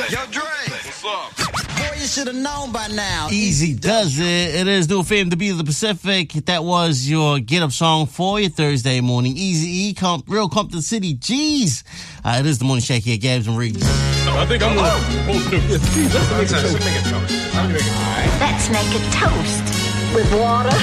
Yo, Dre. What's up? Boy, you should have known by now. Easy does it. It is New FM, the beat of the Pacific. That was your get-up song for your Thursday morning. Easy E, Real Compton City. Jeez. It is the Morning Shake here, Gabs and Reed. I think I'm supposed to. Let's make a toast. Let's make a toast with water.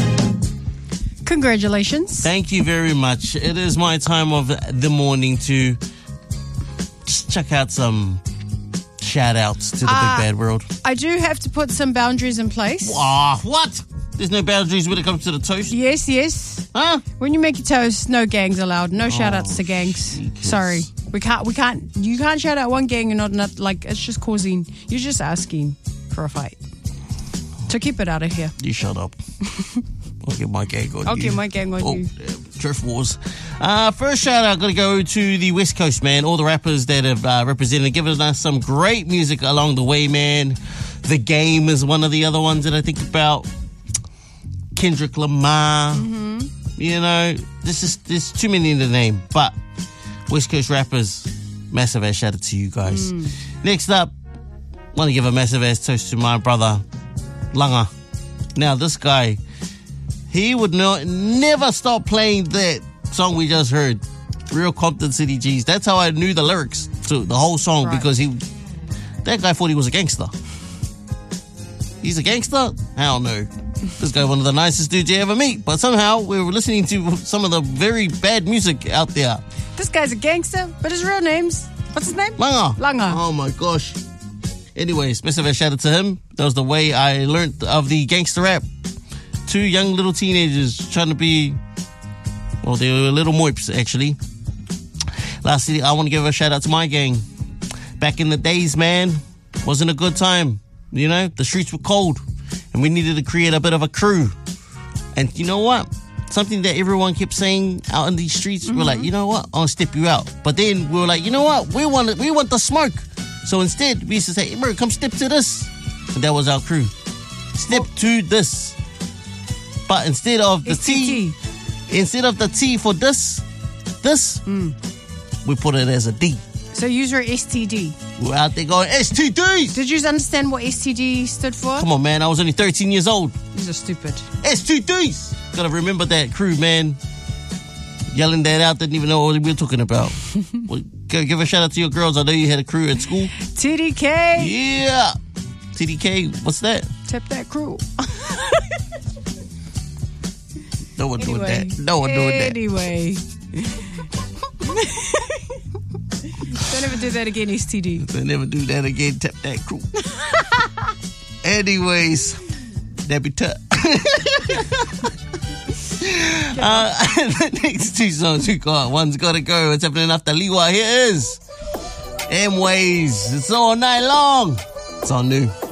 Congratulations. Thank you very much. It is my time of the morning to just check out some shout-outs to the big bad world. I do have to put some boundaries in place. What? There's no boundaries when it comes to the toast? Yes. Huh? When you make your toast, no gangs allowed. No shout-outs to gangs. Sorry. We can't. You can't shout out one gang and not like, it's just causing, you're just asking for a fight. So keep it out of here. You shut up. I'll get my gang on you. I'll get my gang on you. Turf Wars. First shout out, gotta go to the West Coast, man. All the rappers that have represented and given us some great music along the way, man. The Game is one of the other ones that I think about. Kendrick Lamar. You know, there's too many to name. But West Coast rappers, massive ass shout out to you guys. Next up, want to give a massive ass toast to my brother, Langa. Now, this guy, he would never stop playing that song we just heard, Real Compton City G's. That's how I knew the lyrics to the whole song, right. Because that guy thought he was a gangster. He's a gangster? Hell no. This guy, one of the nicest dudes you ever meet. But somehow we were listening to some of the very bad music out there. This guy's a gangster, but his real name's, what's his name? Langa. Oh my gosh. Anyways, massive shout out to him. That was the way I learned of the gangster rap. Two young little teenagers trying to be, well, they were little moips, actually. Lastly, I want to give a shout out to my gang. Back in the days, man, wasn't a good time. You know, the streets were cold and we needed to create a bit of a crew. And you know what? Something that everyone kept saying out in these streets, we're like, you know what? I'll step you out. But then we were like, you know what? We want the smoke. So instead, we used to say, hey, bro, come step to this. And that was our crew. Step to this. But instead of the T, instead of the T for this, we put it as a D. So use your STD. We're out there going, STDs! Did you understand what STD stood for? Come on, man. I was only 13 years old. These are stupid. STDs! Gotta remember that crew, man. Yelling that out, didn't even know what we were talking about. Well, give a shout out to your girls. I know you had a crew at school. TDK. Yeah. TDK, what's that? Tip that crew. No one doing that. No one doing that. Anyway. Don't ever do that again, STD. Don't ever do that again. Tap that crew. Anyways, that'd be tough. The next two songs we got. One's Gotta Go. It's happening after Liwa. Here is M-Ways. It's all night long. It's all new.